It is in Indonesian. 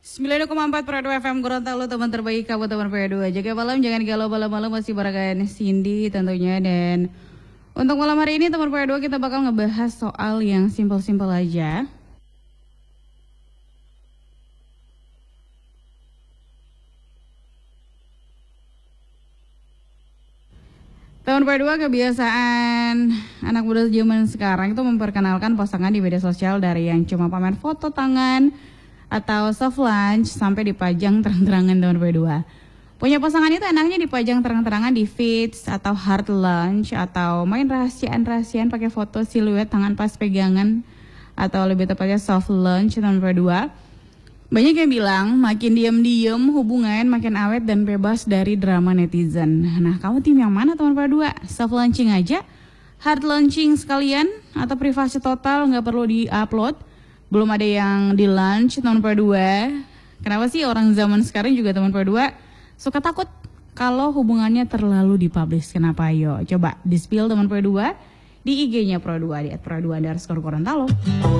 9,4 Pro 2 FM Gorontalo, teman terbaik kamu teman Pro 2. Jaga malam, jangan galau malam-malam, masih barengan Cindy tentunya. Dan untuk malam hari ini teman Pro 2 kita bakal ngebahas soal yang simpel-simpel aja. Teman Pro 2, kebiasaan anak muda zaman sekarang itu memperkenalkan pasangan di media sosial dari yang cuma pamer foto tangan atau soft launch sampai dipajang terang-terangan teman Pro 2. Punya pasangan itu enaknya dipajang terang-terangan di feeds atau hard launch atau main rahasiaan-rahasiaan pakai foto siluet tangan pas pegangan atau lebih tepatnya soft launch teman Pro 2. Banyak yang bilang makin diam-diam hubungan makin awet dan bebas dari drama netizen. Nah, kamu tim yang mana teman Pro 2? Soft launching aja? Hard launching sekalian? Atau privasi total nggak perlu di-upload? Belum ada yang di launch teman Pro 2. Kenapa sih orang zaman sekarang juga teman Pro 2 suka takut kalau hubungannya terlalu dipublish? Kenapa? Ayo coba di-spill teman Pro 2 di IG-nya Pro 2 di @pro2_Gorontalo.